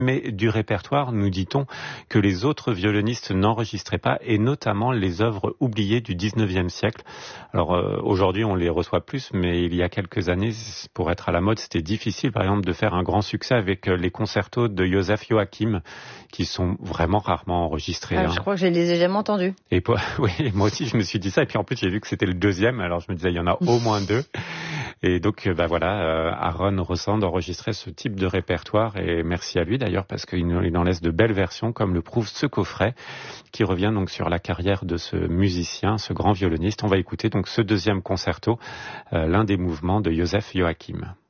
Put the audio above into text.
Mais du répertoire, nous dit-on, que les autres violonistes n'enregistraient pas, et notamment les œuvres oubliées du 19e siècle. Alors aujourd'hui, on les reçoit plus, mais il y a quelques années, pour être à la mode, c'était difficile, par exemple, de faire un grand succès avec les concertos de Joseph Joachim, qui sont vraiment rarement enregistrés. Je crois que je les ai jamais entendus. Et oui, moi aussi, je me suis dit ça, et puis en plus, j'ai vu que c'était le deuxième, alors je me disais, il y en a au moins deux. Et donc, Aaron Rossand enregistrait ce type de répertoire, et merci à lui d'ailleurs, parce qu'il en laisse de belles versions, comme le prouve ce coffret, qui revient donc sur la carrière de ce musicien, ce grand violoniste. On va écouter donc ce deuxième concerto, l'un des mouvements de Joseph Joachim.